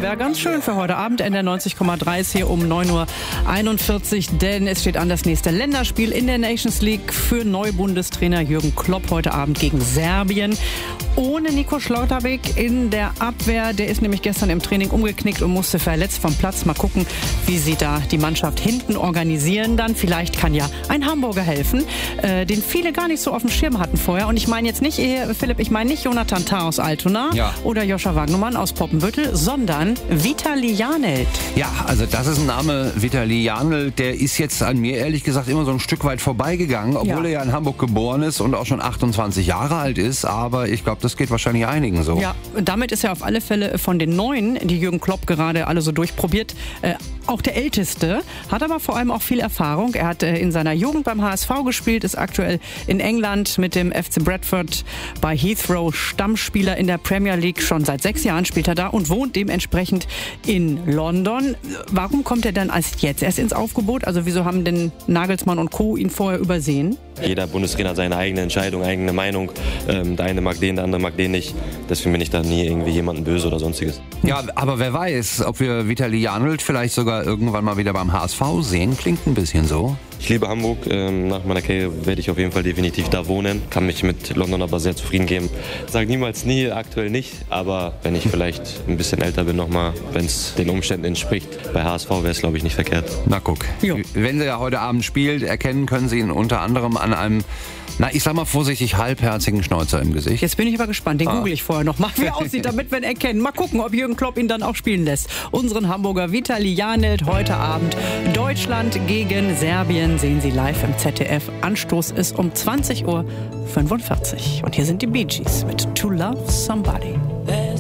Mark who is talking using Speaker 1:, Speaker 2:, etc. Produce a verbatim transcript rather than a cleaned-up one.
Speaker 1: wäre ganz schön für heute Abend. N D R neunzig Komma drei ist hier um neun Uhr einundvierzig, denn es steht an das nächste Länderspiel in der Nations League für Neubundestrainer Jürgen Klopp heute Abend gegen Serbien. Ohne Nico Schlotterbeck in der Abwehr. Der ist nämlich gestern im Training umgeknickt und musste verletzt vom Platz. Mal gucken, wie sie da die Mannschaft hinten organisieren dann. Vielleicht kann ja ein Hamburger helfen, äh, den viele gar nicht so auf dem Schirm hatten vorher. Und ich meine jetzt nicht, Philipp, ich meine nicht Jonathan Tah aus Altona
Speaker 2: ja.
Speaker 1: oder Joscha Wagnumann aus Poppenbüttel, sondern Vitali Janelt.
Speaker 2: Ja, also das ist ein Name, Vitali Janelt, der ist jetzt an mir ehrlich gesagt immer so ein Stück weit vorbeigegangen, obwohl ja. er ja in Hamburg geboren ist und auch schon achtundzwanzig Jahre alt ist. Aber ich glaube, das geht wahrscheinlich einigen so.
Speaker 1: Ja, damit ist er auf alle Fälle von den Neuen, die Jürgen Klopp gerade alle so durchprobiert, äh, auch der Älteste, hat aber vor allem auch viel Erfahrung. Er hat äh, in seiner Jugend beim H S V gespielt, ist aktuell in England mit dem F C Bradford bei Heathrow Stammspieler in der Premier League. Schon seit sechs Jahren spielt er da und wohnt dementsprechend in London. Warum kommt er dann als jetzt erst ins Aufgebot? Also wieso haben denn Nagelsmann und Co. ihn vorher übersehen?
Speaker 3: Jeder Bundestrainer hat seine eigene Entscheidung, eigene Meinung. Ähm, der eine mag den, der andere mag den nicht. Deswegen bin ich da nie irgendwie jemanden böse oder sonstiges.
Speaker 2: Ja, aber wer weiß, ob wir Vitali Janelt vielleicht sogar irgendwann mal wieder beim H S V sehen. Klingt ein bisschen so.
Speaker 3: Ich liebe Hamburg. Ähm, nach meiner Karriere werde ich auf jeden Fall definitiv da wohnen. Kann mich mit London aber sehr zufrieden geben. Sag niemals nie, aktuell nicht. Aber wenn ich vielleicht ein bisschen älter bin nochmal, wenn es den Umständen entspricht, bei H S V wäre es, glaube ich, nicht verkehrt.
Speaker 2: Na guck, jo. Wenn sie ja heute Abend spielt, erkennen können Sie ihn unter anderem an einem, na ich sag mal vorsichtig, halbherzigen Schnäuzer im Gesicht.
Speaker 1: Jetzt bin ich aber gespannt, den
Speaker 2: ah.
Speaker 1: google ich vorher noch mal, wie er aussieht, damit wir ihn erkennen. Mal gucken, ob Jürgen Klopp ihn dann auch spielen lässt. Unseren Hamburger Vitali Janelt heute Abend. Deutschland gegen Serbien sehen Sie live im Z D F. Anstoß ist um zwanzig Uhr fünfundvierzig. Und hier sind die Bee Gees mit To Love Somebody.